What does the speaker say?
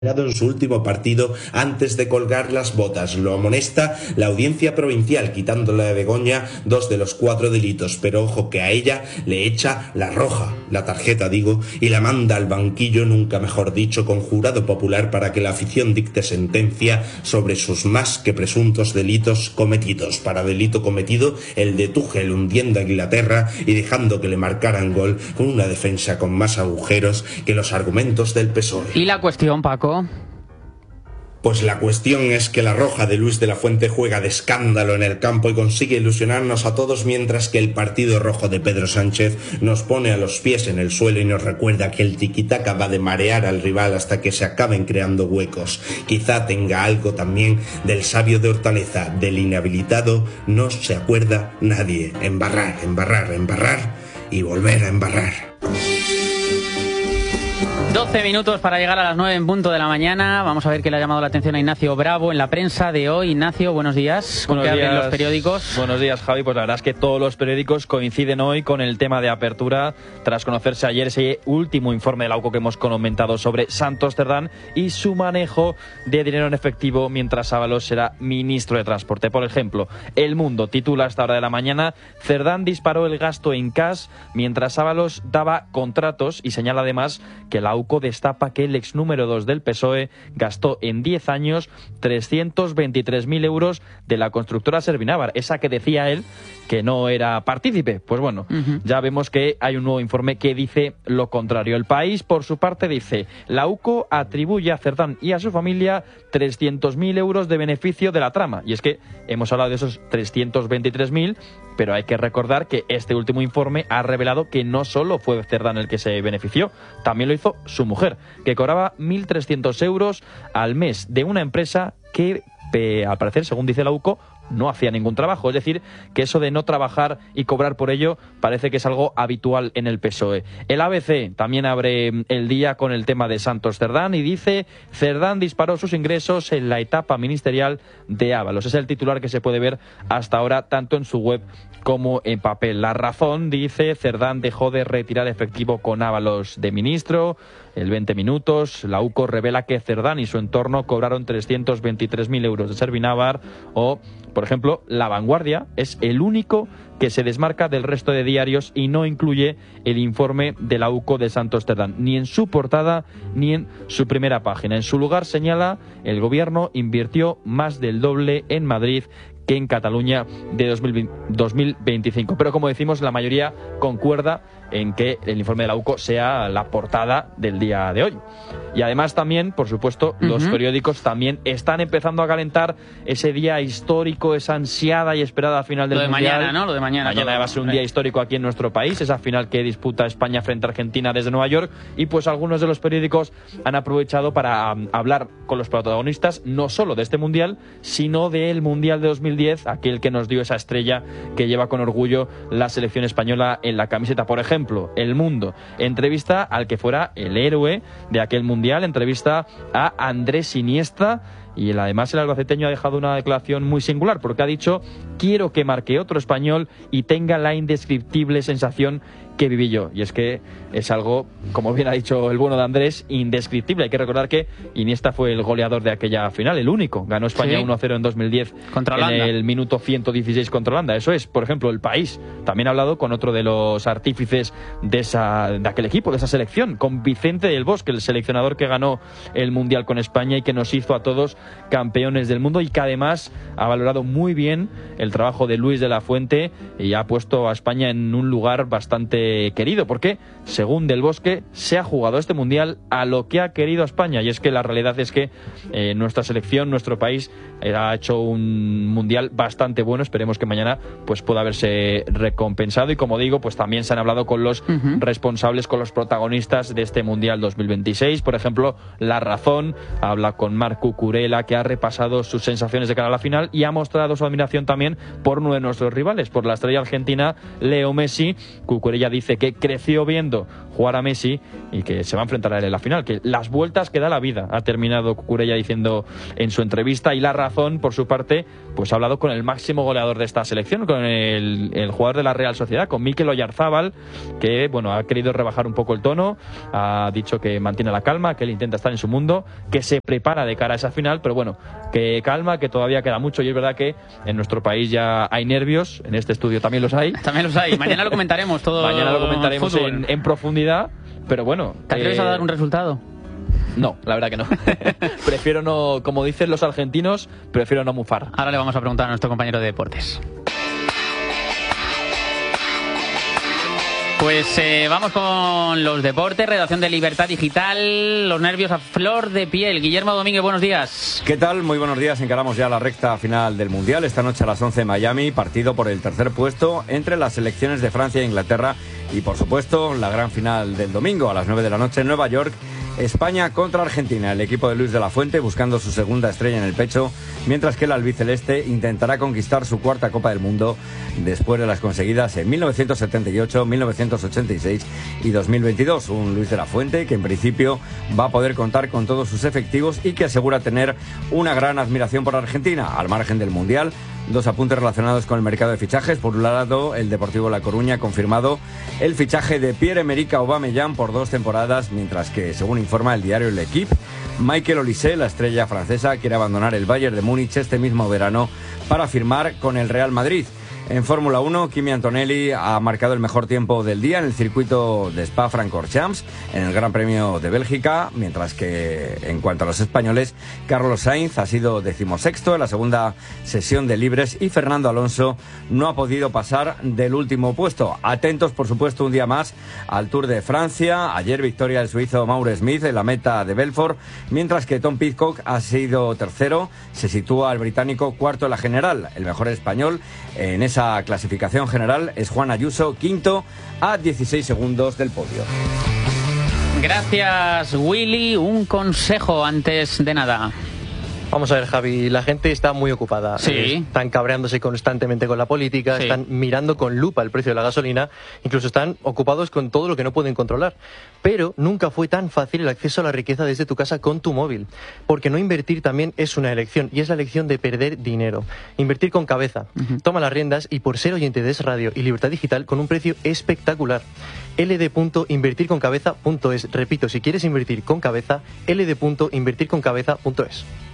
en su último partido antes de colgar las botas. Lo amonesta la audiencia provincial, quitándole a Begoña 2 de los 4 delitos, pero ojo que a ella le echa la roja, la tarjeta digo, y la manda al banquillo, nunca mejor dicho, con jurado popular para que la afición dicte sentencia sobre sus más que presuntos delitos cometidos. Para delito cometido, el de Tuchel hundiendo a Inglaterra y dejando que le marcaran gol con una defensa con más agujeros que los argumentos del PSOE. ¿Y la cuestión, Paco? Pues la cuestión es que la roja de Luis de la Fuente juega de escándalo en el campo y consigue ilusionarnos a todos, mientras que el partido rojo de Pedro Sánchez nos pone a los pies en el suelo y nos recuerda que el tiquitaca va de marear al rival hasta que se acaben creando huecos. Quizá tenga algo también del sabio de Hortaleza: del inhabilitado no se acuerda nadie. Embarrar, embarrar, embarrar y volver a embarrar. 12 minutos para llegar a las 9 en punto de la mañana. Vamos a ver qué le ha llamado la atención a Ignacio Bravo en la prensa de hoy. Ignacio, buenos días. ¿Con qué abren los periódicos? Buenos días, Javi. Pues la verdad es que todos los periódicos coinciden hoy con el tema de apertura, tras conocerse ayer ese último informe de la UCO que hemos comentado sobre Santos Cerdán y su manejo de dinero en efectivo mientras Ábalos será ministro de Transporte. Por ejemplo, El Mundo titula a esta hora de la mañana: Cerdán disparó el gasto en cash mientras Ábalos daba contratos, y señala además que la UCO destapa que el ex número 2 del PSOE gastó en 10 años 323.000 euros de la constructora Servinavar, esa que decía él que no era partícipe. Pues bueno, ya vemos que hay un nuevo informe que dice lo contrario. El País, por su parte, dice: la UCO atribuye a Cerdán y a su familia 300.000 euros de beneficio de la trama. Y es que hemos hablado de esos 323.000, pero hay que recordar que este último informe ha revelado que no solo fue Cerdán el que se benefició, también lo hizo su mujer, que cobraba 1.300 euros al mes de una empresa que, al parecer, según dice la UCO, no hacía ningún trabajo. Es decir, que eso de no trabajar y cobrar por ello parece que es algo habitual en el PSOE. El ABC también abre el día con el tema de Santos Cerdán y dice: Cerdán disparó sus ingresos en la etapa ministerial de Ábalos. Es el titular que se puede ver hasta ahora tanto en su web como en papel. La Razón dice: Cerdán dejó de retirar efectivo con Ábalos de ministro. El 20 Minutos, la UCO revela que Cerdán y su entorno cobraron 323.000 euros de Servinavar. O, por ejemplo, La Vanguardia es el único que se desmarca del resto de diarios y no incluye el informe de la UCO de Santos Cerdán, ni en su portada ni en su primera página. En su lugar señala: el gobierno invirtió más del doble en Madrid que en Cataluña de 2025. Pero, como decimos, la mayoría concuerda en que el informe de la UCO sea la portada del día de hoy. Y además también, por supuesto, los periódicos también están empezando a calentar ese día histórico, esa ansiada y esperada final del Mundial. Lo de mañana, ¿no? Lo de mañana. Mañana va a ser un día histórico aquí en nuestro país, esa final que disputa España frente a Argentina desde Nueva York, y pues algunos de los periódicos han aprovechado para hablar con los protagonistas, no solo de este Mundial, sino del Mundial de 2010, aquel que nos dio esa estrella que lleva con orgullo la selección española en la camiseta. Por ejemplo, El Mundo entrevista al que fuera el héroe de aquel Mundial, entrevista a Andrés Iniesta. Y además el albaceteño ha dejado una declaración muy singular, porque ha dicho: quiero que marque otro español y tenga la indescriptible sensación que viví yo. Y es que es algo, como bien ha dicho el bueno de Andrés, indescriptible. Hay que recordar que Iniesta fue el goleador de aquella final, el único. Ganó España 1-0 en 2010 contra Holanda, en el minuto 116 contra Holanda. Eso es. Por ejemplo, El País también ha hablado con otro de los artífices de aquel equipo, de esa selección, con Vicente del Bosque, el seleccionador que ganó el Mundial con España y que nos hizo a todos campeones del mundo, y que además ha valorado muy bien el trabajo de Luis de la Fuente y ha puesto a España en un lugar bastante querido, porque según Del Bosque se ha jugado este Mundial a lo que ha querido España. Y es que la realidad es que nuestra selección, nuestro país, ha hecho un Mundial bastante bueno. Esperemos que mañana pues pueda verse recompensado, y como digo, pues también se han hablado con los responsables, con los protagonistas de este Mundial 2026. Por ejemplo, La Razón habla con Marc Cucurella, la que ha repasado sus sensaciones de cara a la final y ha mostrado su admiración también por uno de nuestros rivales, por la estrella argentina Leo Messi. Cucurella dice que creció viendo jugar a Messi y que se va a enfrentar a él en la final, que las vueltas que da la vida, ha terminado Cucurella diciendo en su entrevista. Y La Razón, por su parte, pues ha hablado con el máximo goleador de esta selección, con el jugador de la Real Sociedad, con Mikel Oyarzábal, que bueno, ha querido rebajar un poco el tono, ha dicho que mantiene la calma, que él intenta estar en su mundo, que se prepara de cara a esa final, pero bueno, que calma, que todavía queda mucho. Y es verdad que en nuestro país ya hay nervios, en este estudio también los hay. También los hay, mañana lo comentaremos todo. Mañana lo comentaremos en profundidad, pero bueno. ¿Te atreves a dar un resultado? No, la verdad que no. Prefiero no, como dicen los argentinos, prefiero no mufar. Ahora le vamos a preguntar a nuestro compañero de deportes. Pues vamos con los deportes, redacción de Libertad Digital, los nervios a flor de piel. Guillermo Domínguez, buenos días. ¿Qué tal? Muy buenos días. Encaramos ya la recta final del Mundial. Esta noche a las 11 en Miami, partido por el tercer puesto entre las selecciones de Francia e Inglaterra. Y por supuesto, la gran final del domingo a las 9 de la noche en Nueva York. España contra Argentina, el equipo de Luis de la Fuente buscando su segunda estrella en el pecho, mientras que el albiceleste intentará conquistar su cuarta Copa del Mundo después de las conseguidas en 1978, 1986 y 2022. Un Luis de la Fuente que en principio va a poder contar con todos sus efectivos y que asegura tener una gran admiración por Argentina, al margen del Mundial. Dos apuntes relacionados con el mercado de fichajes. Por un lado, el Deportivo La Coruña ha confirmado el fichaje de Pierre-Emerick Aubameyang por 2 temporadas, mientras que, según informa el diario L'Equipe, Michael Olise, la estrella francesa, quiere abandonar el Bayern de Múnich este mismo verano para firmar con el Real Madrid. En Fórmula 1, Kimi Antonelli ha marcado el mejor tiempo del día en el circuito de Spa-Francorchamps, en el Gran Premio de Bélgica, mientras que, en cuanto a los españoles, Carlos Sainz ha sido 16º en la segunda sesión de libres y Fernando Alonso no ha podido pasar del último puesto. Atentos, por supuesto, un día más al Tour de Francia. Ayer victoria del suizo Mauro Smith en la meta de Belfort, mientras que Tom Pidcock ha sido tercero. Se sitúa el británico cuarto en la general. El mejor español en esa clasificación general es Juan Ayuso, quinto, a 16 segundos del podio. Gracias, Willy. Un consejo antes de nada. Vamos a ver, Javi, la gente está muy ocupada. Sí. Están cabreándose constantemente con la política, sí. Están mirando con lupa el precio de la gasolina, incluso están ocupados con todo lo que no pueden controlar. Pero nunca fue tan fácil el acceso a la riqueza desde tu casa con tu móvil, porque no invertir también es una elección, y es la elección de perder dinero. Invertir con cabeza. Toma las riendas y por ser oyente de Es Radio y Libertad Digital con un precio espectacular. ld.invertirconcabeza.es. Repito, si quieres invertir con cabeza, ld.invertirconcabeza.es.